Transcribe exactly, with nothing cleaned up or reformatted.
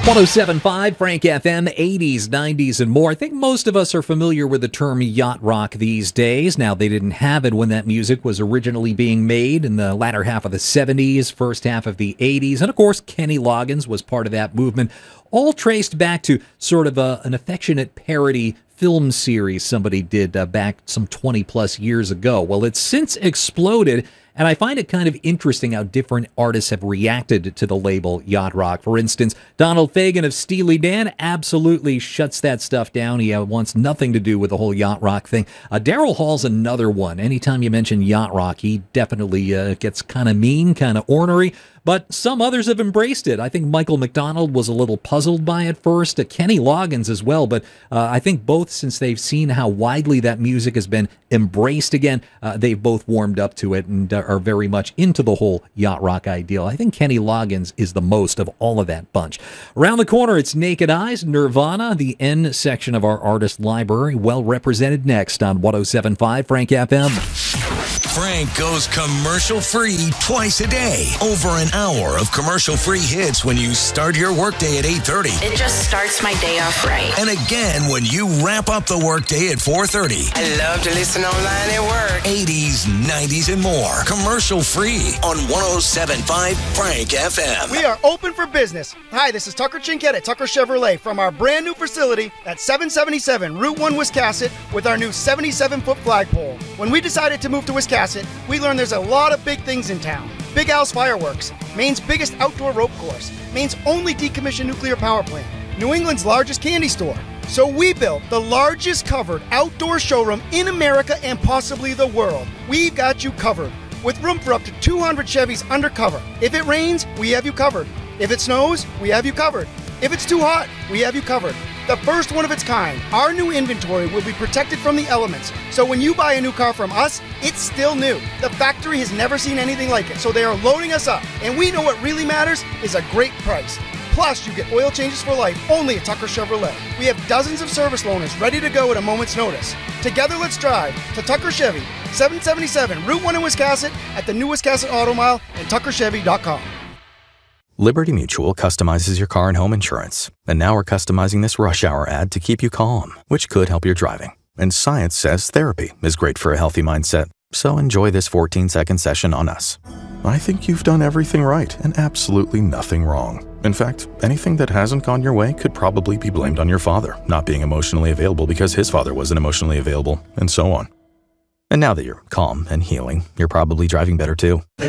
one oh seven point five Frank F M, eighties, nineties, and more. I think most of us are familiar with the term yacht rock these days. Now, they didn't have it when that music was originally being made in the latter half of the seventies, first half of the eighties. And of course, Kenny Loggins was part of that movement, all traced back to sort of a, an affectionate parody film series somebody did uh, back some twenty plus years ago. Well, it's since exploded. And I find it kind of interesting how different artists have reacted to the label yacht rock. For instance, Donald Fagen of Steely Dan absolutely shuts that stuff down. He uh, wants nothing to do with the whole yacht rock thing. Uh, Daryl Hall's another one. Anytime you mention yacht rock, he definitely uh, gets kind of mean, kind of ornery. But some others have embraced it. I think Michael McDonald was a little puzzled by it first. Uh, Kenny Loggins as well. But uh, I think both, since they've seen how widely that music has been embraced again, uh, they've both warmed up to it and uh, are very much into the whole yacht rock ideal. I think Kenny Loggins is the most of all of that bunch. Around the corner, it's Naked Eyes, Nirvana, the N section of our artist library, well represented next on one oh seven point five Frank F M. Frank goes commercial-free twice a day. Over an hour of commercial-free hits when you start your workday at eight thirty. It just starts my day off right. And again when you wrap up the workday at four thirty. I love to listen online at work. eighties, nineties, and more. Commercial-free on one oh seven point five Frank F M. We are open for business. Hi, this is Tucker Chinkett at Tucker Chevrolet from our brand new facility at seven seventy-seven Route one Wiscasset with our new seventy-seven foot flagpole. When we decided to move to Wiscasset, we learned there's a lot of big things in town. Big Al's Fireworks, Maine's biggest outdoor rope course, Maine's only decommissioned nuclear power plant, New England's largest candy store. So we built the largest covered outdoor showroom in America and possibly the world. We've got you covered, with room for up to two hundred Chevys undercover. If it rains, we have you covered. If it snows, we have you covered. If it's too hot, we have you covered. The first one of its kind, our new inventory will be protected from the elements. So when you buy a new car from us, it's still new. The factory has never seen anything like it, so they are loading us up. And we know what really matters is a great price. Plus, you get oil changes for life only at Tucker Chevrolet. We have dozens of service loaners ready to go at a moment's notice. Together, let's drive to Tucker Chevy, seven seventy-seven Route one in Wiscasset, at the new Wiscasset Auto Mile, and tucker chevy dot com. Liberty Mutual customizes your car and home insurance. And now we're customizing this rush hour ad to keep you calm, which could help your driving. And science says therapy is great for a healthy mindset. So enjoy this fourteen second session on us. I think you've done everything right and absolutely nothing wrong. In fact, anything that hasn't gone your way could probably be blamed on your father not being emotionally available because his father wasn't emotionally available, and so on. And now that you're calm and healing, you're probably driving better too.